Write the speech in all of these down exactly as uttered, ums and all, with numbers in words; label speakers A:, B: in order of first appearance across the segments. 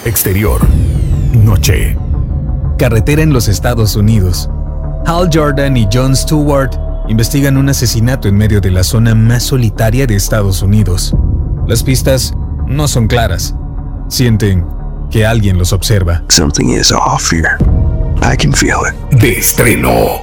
A: Exterior. Noche. Carretera en los Estados Unidos. Hal Jordan y Jon Stewart investigan un asesinato en medio de la zona más solitaria de Estados Unidos. Las pistas no son claras. Sienten que alguien los observa.
B: Something is off here. I can feel it.
A: De estreno.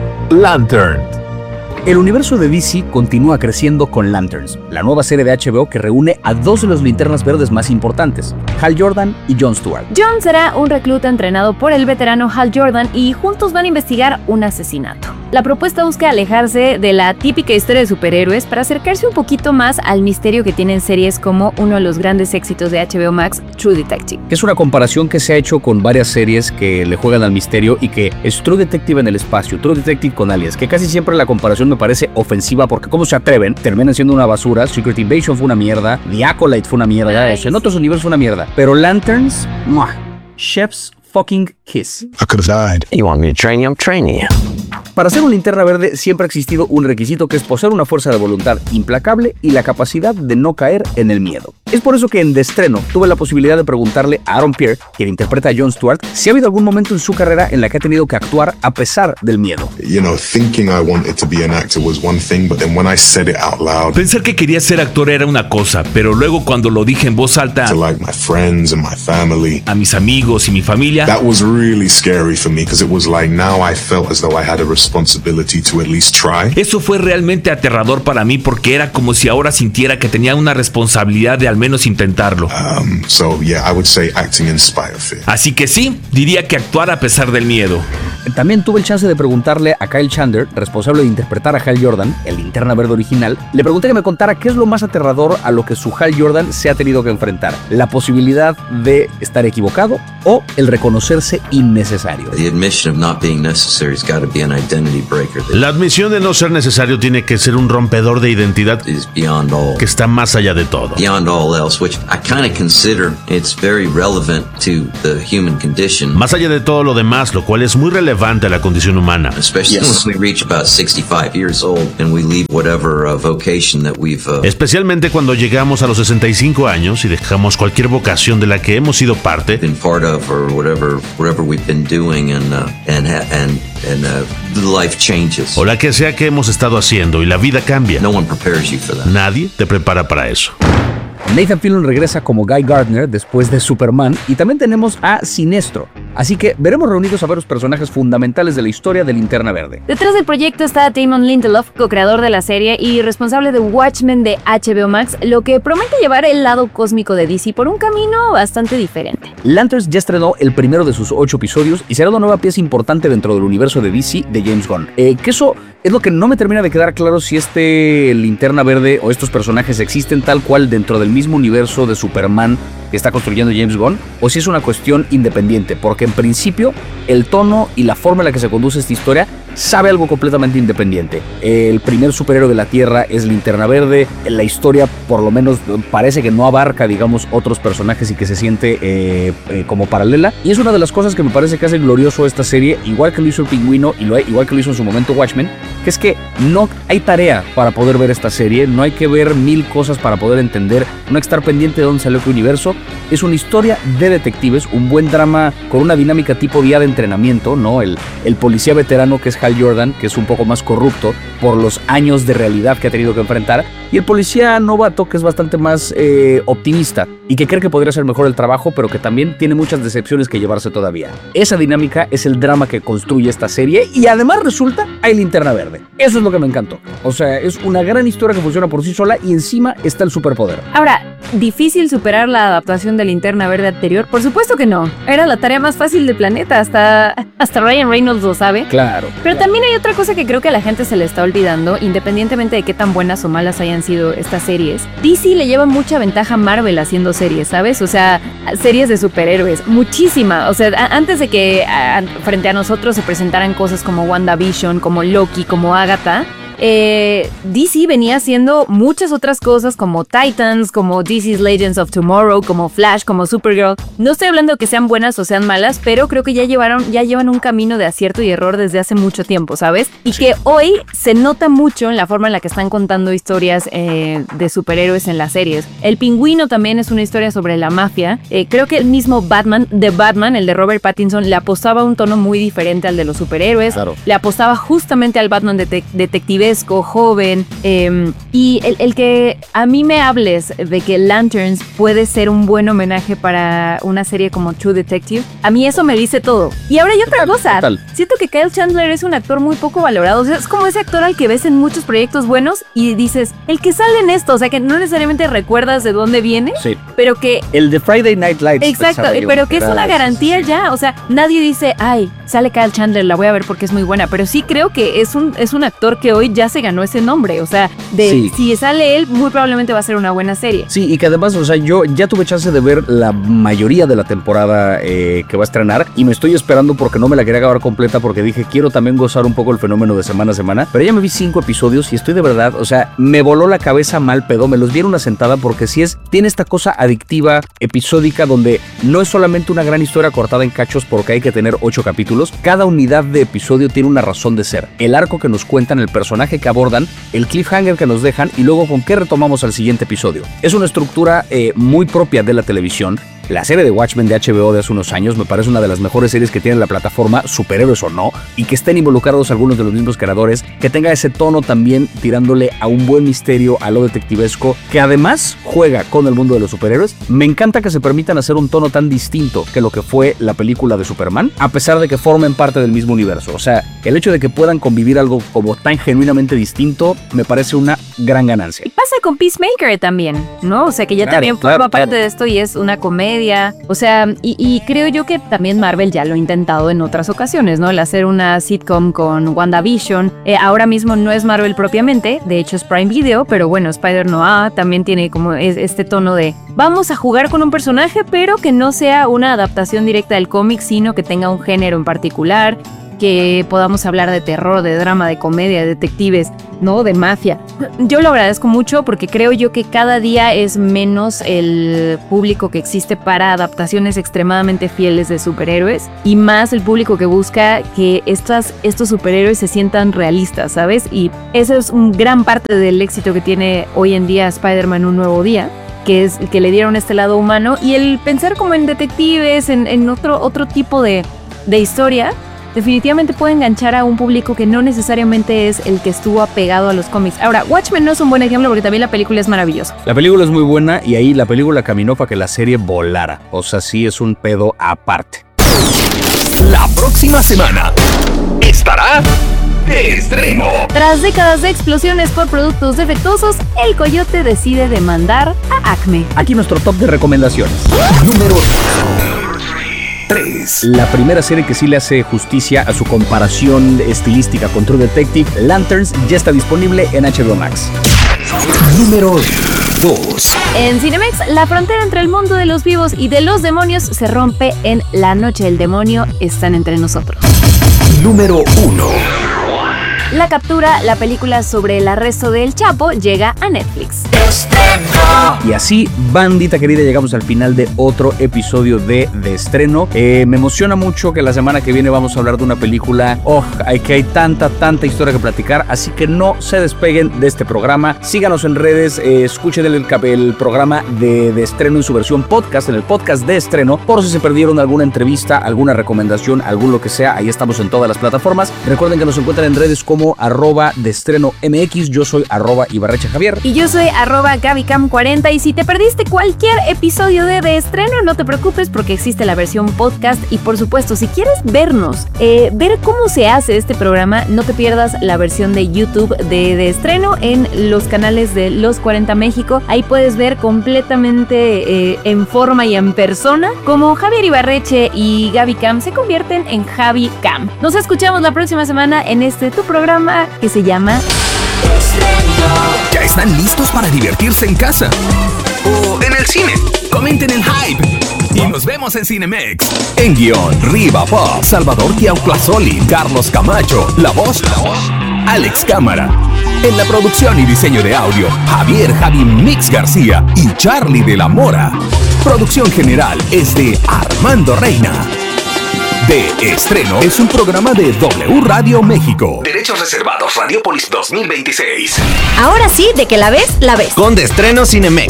C: Lantern.
D: El universo de D C continúa creciendo con Lanterns, la nueva serie de H B O que reúne a dos de los linternas verdes más importantes, Hal Jordan y Jon Stewart.
E: Jon será un recluta entrenado por el veterano Hal Jordan y juntos van a investigar un asesinato. La propuesta busca alejarse de la típica historia de superhéroes para acercarse un poquito más al misterio que tienen series como uno de los grandes éxitos de H B O Max, True Detective.
D: Es una comparación que se ha hecho con varias series que le juegan al misterio y que es True Detective en el espacio, True Detective con aliens, que casi siempre la comparación me parece ofensiva porque cómo se atreven, terminan siendo una basura. Secret Invasion fue una mierda, The Acolyte fue una mierda,
E: Nice.
D: en otros universos fue una mierda, pero Lanterns, ¡muah! Chef's fucking kiss.
B: I could have died.
C: You want me to train you? I'm training you.
D: Para ser un linterna verde siempre ha existido un requisito que es poseer una fuerza de voluntad implacable y la capacidad de no caer en el miedo. Es por eso que en De Estreno tuve la posibilidad de preguntarle a Aaron Pierre, quien interpreta a Jon Stewart, si ha habido algún momento en su carrera en la que ha tenido que actuar a pesar del miedo.
F: You know, thinking I wanted to be an actor was one thing, but then when I said it out loud,
G: Pensar que quería ser actor era una cosa, pero luego cuando lo dije en voz alta
F: to like my friends and my family,
G: a mis amigos y mi familia,
F: that was really scary for me because it was like now I felt as though I had a responsibility to at least try.
G: eso fue realmente aterrador para mí porque era como si ahora sintiera que tenía una responsabilidad de al menos intentarlo.
F: Um, so yeah, I would say acting in spite of fear.
G: Así que sí, diría que actuar a pesar del miedo.
D: También tuve el chance de preguntarle a Kyle Chandler, responsable de interpretar a Hal Jordan, el linterna verde original. Le pregunté que me contara qué es lo más aterrador a lo que su Hal Jordan se ha tenido que enfrentar. La posibilidad de estar equivocado o el reconocerse innecesario.
H: The admission of not being necessary has got to be an identity breaker that
I: La admisión de no ser necesario tiene que ser un rompedor de identidad
H: is beyond all.
I: que está más allá de todo.
H: Beyond all else, which I kind of consider it's very relevant to the human condition.
I: Más allá de todo lo demás, lo cual es muy relevante a la condición humana.
H: Especially
D: Yes.
H: when we reach about sixty-five years old and we leave whatever uh, vocation that we've uh,
I: Especialmente cuando llegamos a los sesenta y cinco años y dejamos cualquier vocación de la que hemos sido parte,
H: been part of or whatever whatever we've been doing and uh, and ha- and and uh, life changes.
I: o la que sea que hemos estado haciendo, y la vida cambia.
H: No one prepares you for that.
I: Nadie te prepara para eso.
D: Nathan Fillion regresa como Guy Gardner después de Superman y también tenemos a Sinestro. Así que veremos reunidos a varios personajes fundamentales de la historia de Linterna Verde.
E: Detrás del proyecto está Damon Lindelof, co-creador de la serie y responsable de Watchmen de H B O Max, lo que promete llevar el lado cósmico de D C por un camino bastante diferente.
D: Lanterns ya estrenó el primero de sus ocho episodios y será una nueva pieza importante dentro del universo de D C de James Gunn. Eh, que eso es lo que no me termina de quedar claro, si este Linterna Verde o estos personajes existen tal cual dentro del mismo universo de Superman que está construyendo James Gunn, o si es una cuestión independiente, porque en principio el tono y la forma en la que se conduce esta historia sabe algo completamente independiente. El primer superhéroe de la Tierra es Linterna Verde, la historia por lo menos parece que no abarca, digamos, otros personajes y que se siente eh, eh, como paralela, y es una de las cosas que me parece que hace glorioso esta serie, igual que lo hizo el Pingüino y lo, igual que lo hizo en su momento Watchmen, que es que no hay tarea para poder ver esta serie, no hay que ver mil cosas para poder entender, no hay que estar pendiente de dónde salió qué universo. Es una historia de detectives, un buen drama con una dinámica tipo día de entrenamiento, ¿no? El, el policía veterano que es Hal Jordan, que es un poco más corrupto por los años de realidad que ha tenido que enfrentar, y el policía novato que es bastante más eh, optimista y que cree que podría hacer mejor el trabajo, pero que también tiene muchas decepciones que llevarse todavía. Esa dinámica es el drama que construye esta serie y además resulta hay Linterna Verde. Eso es lo que me encantó. O sea, es una gran historia que funciona por sí sola y encima está el superpoder.
E: Ahora, ¿difícil superar la adaptación de Linterna Verde anterior? Por supuesto que no. Era la tarea más fácil del planeta, hasta, hasta Ryan Reynolds lo sabe.
D: Claro.
E: Pero
D: claro.
E: también hay otra cosa que creo que a la gente se le está olvidando, independientemente de qué tan buenas o malas hayan sido estas series. D C le lleva mucha ventaja a Marvel haciendo series, ¿sabes? O sea, series de superhéroes, muchísima. O sea, a- antes de que a- frente a nosotros se presentaran cosas como WandaVision, como Loki, como Agatha, eh, D C venía haciendo muchas otras cosas como Titans, como D C's Legends of Tomorrow, como Flash, como Supergirl. No estoy hablando de que sean buenas o sean malas, pero creo que ya llevaron, ya llevan un camino de acierto y error desde hace mucho tiempo, ¿sabes? Y sí. que hoy se nota mucho en la forma en la que están contando historias eh, de superhéroes en las series. El Pingüino también es una historia sobre la mafia. Eh, creo que el mismo Batman, de Batman, el de Robert Pattinson, le apostaba a un tono muy diferente al de los superhéroes. Claro. Le apostaba justamente al Batman de detectivesco, joven. Eh, y el, el que a mí me hables de que Lanterns puede ser un buen homenaje para una serie como True Detective, a mí eso me dice todo. Y ahora hay otra cosa. Total. Siento que Kyle Chandler es un actor muy poco valorado. O sea, es como ese actor al que ves en muchos proyectos buenos y dices, el que sale en esto, o sea, que no necesariamente recuerdas de dónde viene, sí. pero que...
D: El de Friday Night Lights.
E: Exacto, pero que es una garantía ya. O sea, nadie dice, ay, sale Kyle Chandler, la voy a ver porque es muy buena. Pero sí creo que es un, es un actor que hoy ya se ganó ese nombre. O sea, de sí. si sale él, muy probablemente va a ser una buena serie.
D: Sí, y que además, o sea, yo ya tuve chance de ver la mayoría de la temporada eh, que va a estrenar y me estoy esperando porque no me la quería acabar completa porque dije, quiero también gozar un poco el fenómeno de semana a semana. Pero ya me vi cinco episodios y estoy de verdad, o sea, me voló la cabeza mal pedo, me los vi en una sentada porque sí es, tiene esta cosa adictiva, episódica, donde no es solamente una gran historia cortada en cachos porque hay que tener ocho capítulos. Cada unidad de episodio tiene una razón de ser. El arco que nos cuentan, el personaje que abordan, el cliffhanger que nos dejan y luego con qué retomamos al siguiente episodio. Es una estructura eh, muy propia de la televisión. La serie de Watchmen de H B O de hace unos años me parece una de las mejores series que tiene la plataforma, superhéroes o no, y que estén involucrados algunos de los mismos creadores, que tenga ese tono también tirándole a un buen misterio, a lo detectivesco, que además juega con el mundo de los superhéroes. Me encanta que se permitan hacer un tono tan distinto que lo que fue la película de Superman, a pesar de que formen parte del mismo universo. O sea, el hecho de que puedan convivir algo como tan genuinamente distinto me parece una gran ganancia.
E: Y pasa con Peacemaker también, ¿no? O sea, que ya claro, también forma claro, parte claro. de esto y es una comedia. O sea, y, y creo yo que también Marvel ya lo ha intentado en otras ocasiones, ¿no? El hacer una sitcom con WandaVision. Eh, ahora mismo no es Marvel propiamente, de hecho es Prime Video, pero bueno, Spider-Noir también tiene como este tono de vamos a jugar con un personaje, pero que no sea una adaptación directa del cómic, sino que tenga un género en particular, que podamos hablar de terror, de drama, de comedia, de detectives, ¿no? De mafia. Yo lo agradezco mucho porque creo yo que cada día es menos el público que existe para adaptaciones extremadamente fieles de superhéroes y más el público que busca que estas, estos superhéroes se sientan realistas, ¿sabes? Y eso es un gran parte del éxito que tiene hoy en día Spider-Man Un Nuevo Día, que es que le dieron este lado humano y el pensar como en detectives, en, en otro, otro tipo de, de historia. Definitivamente puede enganchar a un público que no necesariamente es el que estuvo apegado a los cómics. Ahora, Watchmen no es un buen ejemplo porque también la película es maravillosa.
D: La película es muy buena y ahí la película caminó para que la serie volara. O sea, sí es un pedo aparte.
J: La próxima semana estará de estreno.
E: Tras décadas de explosiones por productos defectuosos, el Coyote decide demandar a Acme.
D: Aquí nuestro top de recomendaciones.
J: Número tres.
D: La primera serie que sí le hace justicia a su comparación estilística con True Detective, Lanterns, ya está disponible en H B O Max.
J: Número dos.
E: En Cinemex, la frontera entre el mundo de los vivos y de los demonios se rompe en La Noche del Demonio están entre nosotros.
J: Número uno.
E: La Captura, la película sobre el arresto del Chapo, llega a Netflix.
D: Y así, bandita querida, llegamos al final de otro episodio de De Estreno. Eh, me emociona mucho que la semana que viene vamos a hablar de una película. Oh, hay que hay tanta, tanta historia que platicar, así que no se despeguen de este programa. Síganos en redes, eh, escuchen el, el programa de, de Estreno en su versión podcast, en el podcast de Estreno, por si se perdieron alguna entrevista, alguna recomendación, algún lo que sea. Ahí estamos en todas las plataformas. Recuerden que nos encuentran en redes como arroba de estreno mx. Yo soy arroba Ibarreche Javier.
E: Y yo soy arroba Gabicam cuarenta. Y si te perdiste cualquier episodio de De Estreno, no te preocupes porque existe la versión podcast. Y por supuesto, si quieres vernos, eh, ver cómo se hace este programa, no te pierdas la versión de YouTube de De Estreno en los canales de Los cuarenta México. Ahí puedes ver completamente eh, en forma y en persona cómo Javier Ibarreche y Gabicam se convierten en Javi Cam. Nos escuchamos la próxima semana en este tu programa que se llama
J: ¿Ya están listos para divertirse en casa? ¿O en el cine? Comenten el hype. Y nos vemos en Cinemex. En guión, Riva Pop, Salvador Tiautlazoli, Carlos Camacho. La voz, la voz Alex Cámara. En la producción y diseño de audio, Javier Javi Mix García y Charlie de la Mora. Producción general es de Armando Reina. De Estreno es un programa de W Radio México. Derechos reservados, Radiopolis dos mil veintiséis.
K: Ahora sí, de que la ves, la ves.
C: Con De Estreno Cinemex.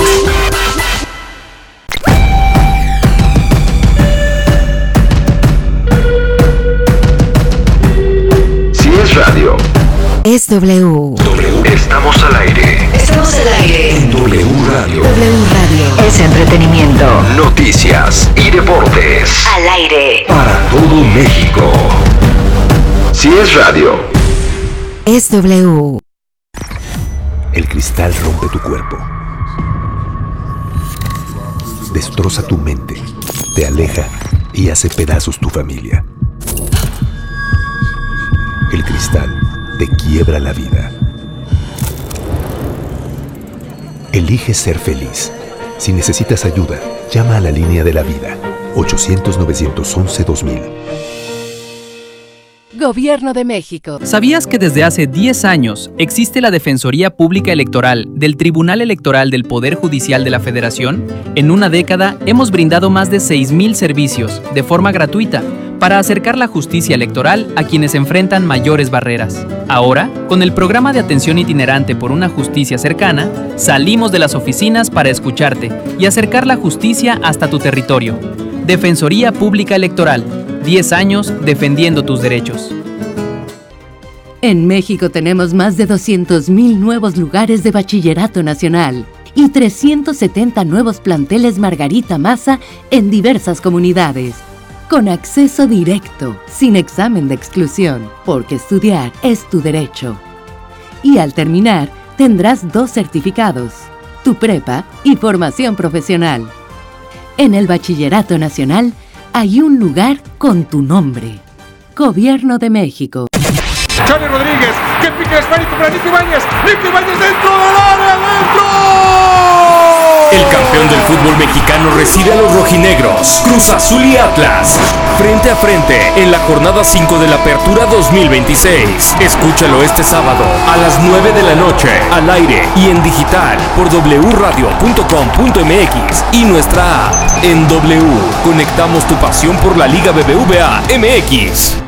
B: Si es radio,
K: Es W.
B: W. Estamos al aire.
K: Estamos al aire.
B: En W Radio.
K: W Radio. Es entretenimiento.
B: Noticias y deportes.
K: Al aire.
B: Para todo México. Si es radio.
K: Es W.
L: El cristal rompe tu cuerpo. Destroza tu mente. Te aleja y hace pedazos tu familia. El cristal te quiebra la vida. Elige ser feliz. Si necesitas ayuda, llama a la línea de la vida. ochocientos, novecientos once, dos mil.
M: Gobierno de México.
N: ¿Sabías que desde hace diez años existe la Defensoría Pública Electoral del Tribunal Electoral del Poder Judicial de la Federación? En una década hemos brindado más de seis mil servicios de forma gratuita para acercar la justicia electoral a quienes enfrentan mayores barreras. Ahora, con el programa de atención itinerante por una justicia cercana, salimos de las oficinas para escucharte y acercar la justicia hasta tu territorio. Defensoría Pública Electoral. diez años defendiendo tus derechos.
M: En México tenemos más de doscientos mil nuevos lugares de bachillerato nacional y trescientos setenta nuevos planteles Margarita Maza en diversas comunidades. Con acceso directo, sin examen de exclusión, porque estudiar es tu derecho. Y al terminar, tendrás dos certificados, tu prepa y formación profesional. En el Bachillerato Nacional hay un lugar con tu nombre. Gobierno de México.
O: Charlie Rodríguez, que pica esférico para Nico Ibáñez. Nico Ibáñez dentro del área, dentro.
P: El campeón del fútbol mexicano recibe a los rojinegros, Cruz Azul y Atlas, frente a frente en la jornada cinco de la Apertura dos mil veintiséis. Escúchalo este sábado a las nueve de la noche, al aire y en digital por doble u radio punto com punto m x y nuestra app. En W, conectamos tu pasión por la Liga B B V A M X.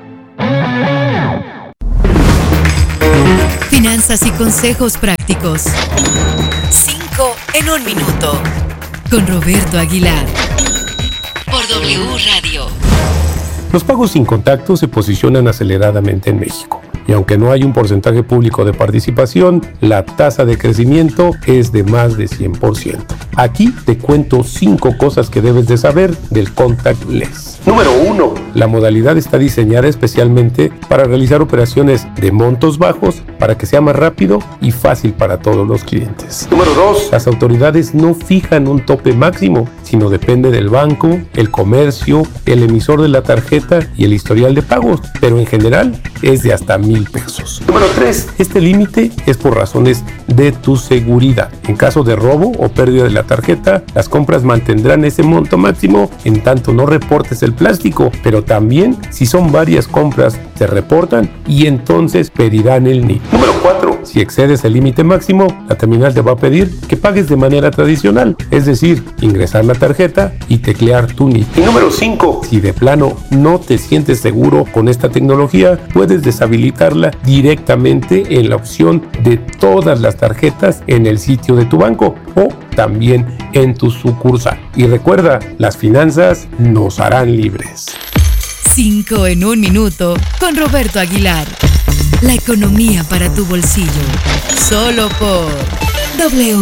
Q: Finanzas y consejos prácticos. Cinco en un minuto. Con Roberto Aguilar. Por W Radio.
R: Los pagos sin contacto se posicionan aceleradamente en México. Y aunque no hay un porcentaje público de participación, la tasa de crecimiento es de más de cien por ciento. Aquí te cuento cinco cosas que debes de saber del contactless. Número uno. La modalidad está diseñada especialmente para realizar operaciones de montos bajos para que sea más rápido y fácil para todos los clientes. Número dos. Las autoridades no fijan un tope máximo, sino depende del banco, el comercio, el emisor de la tarjeta y el historial de pagos, pero en general es de hasta mil pesos. Número tres. Este límite es por razones de tu seguridad. En caso de robo o pérdida de la tarjeta, las compras mantendrán ese monto máximo en tanto no reportes el plástico, pero también si son varias compras se reportan y entonces pedirán el N I P. Número cuatro. Si excedes el límite máximo, la terminal te va a pedir que pagues de manera tradicional, es decir, ingresar la tarjeta y teclear tu N I P. Y número cinco. Si de plano no te sientes seguro con esta tecnología, puedes deshabilitarla directamente en la opción de todas las tarjetas en el sitio de tu banco o también en tu sucursal. Y recuerda, las finanzas nos harán libres.
Q: Cinco en un minuto con Roberto Aguilar. La economía para tu bolsillo. Solo por W.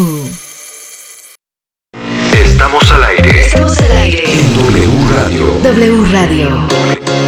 B: Estamos al aire.
K: Estamos al aire.
B: En W Radio.
K: W Radio.